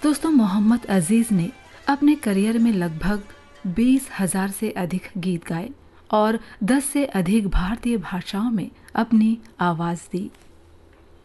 दोस्तों, मोहम्मद अजीज ने अपने करियर में लगभग 20,000 से अधिक गीत गाए और 10 से अधिक भारतीय भाषाओं में अपनी आवाज दी।